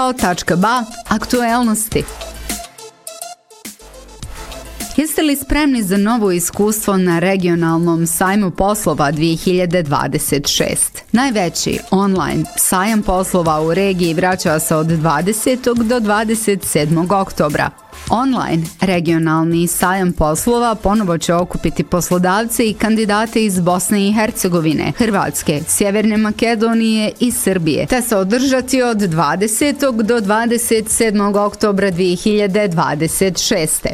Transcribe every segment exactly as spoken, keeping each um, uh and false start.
posao tačka ba aktuelnosti. Jeste li spremni za novo iskustvo na regionalnom sajmu poslova dvije hiljade dvadeset šest? Najveći online sajam poslova u regiji vraća se od dvadesetog do dvadeset sedmog oktobra. Online regionalni sajam poslova ponovo će okupiti poslodavce i kandidate iz Bosne i Hercegovine, Hrvatske, Sjeverne Makedonije i Srbije, te se održati od dvadesetog do dvadeset sedmog oktobra dvije hiljade dvadeset šeste.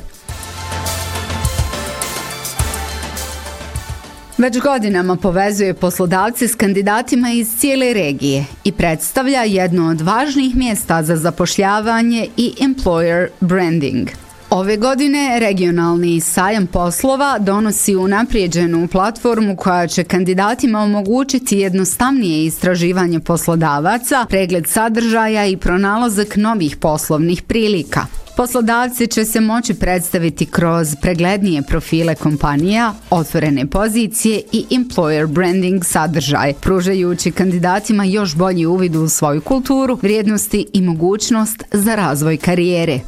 Već godinama povezuje poslodavce s kandidatima iz cijele regije i predstavlja jedno od važnih mjesta za zapošljavanje i employer branding. Ove godine regionalni sajam poslova donosi unaprijeđenu platformu koja će kandidatima omogućiti jednostavnije istraživanje poslodavaca, pregled sadržaja i pronalazak novih poslovnih prilika. Poslodavci će se moći predstaviti kroz preglednije profile kompanija, otvorene pozicije i employer branding sadržaj, pružajući kandidatima još bolji uvid u svoju kulturu, vrijednosti i mogućnost za razvoj karijere.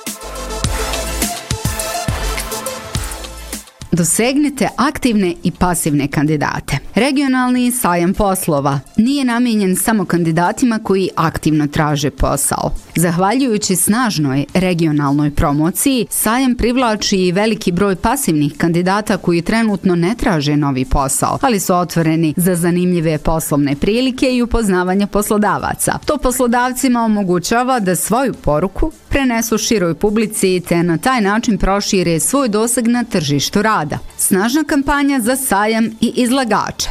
Dosegnite aktivne i pasivne kandidate. Regionalni sajam poslova nije namijenjen samo kandidatima koji aktivno traže posao. Zahvaljujući snažnoj regionalnoj promociji, sajam privlači i veliki broj pasivnih kandidata koji trenutno ne traže novi posao, ali su otvoreni za zanimljive poslovne prilike i upoznavanje poslodavaca. To poslodavcima omogućava da svoju poruku prenesu široj publici te na taj način prošire svoj doseg na tržištu rada. Snažna kampanja za sajam i izlagače.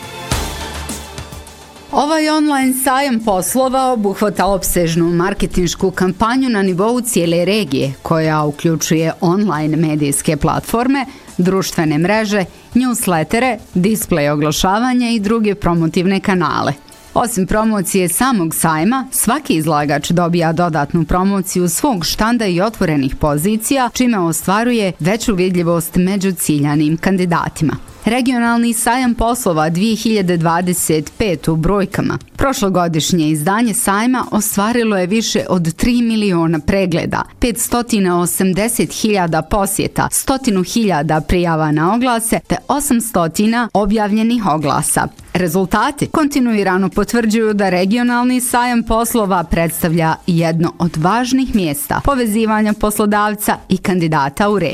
Ovaj online sajam poslova obuhvata opsežnu marketinšku kampanju na nivou cijele regije, koja uključuje online medijske platforme, društvene mreže, newslettere, display oglašavanja i druge promotivne kanale. Osim promocije samog sajma, svaki izlagač dobija dodatnu promociju svog štanda i otvorenih pozicija, čime ostvaruje veću vidljivost među ciljanim kandidatima. Regionalni sajam poslova dvije hiljade dvadeset pet u brojkama. Prošlogodišnje izdanje sajma ostvarilo je više od tri miliona pregleda, petsto osamdeset hiljada posjeta, sto hiljada prijava na oglase te osamsto objavljenih oglasa. Rezultati kontinuirano potvrđuju da regionalni sajam poslova predstavlja jedno od važnih mjesta povezivanja poslodavca i kandidata u regiji.